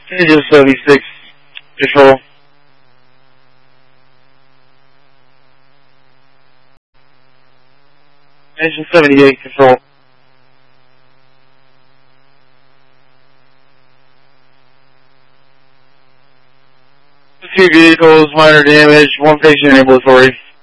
Engine 76, control. Engine 78, control. Two vehicles, minor damage, one patient ambulatory.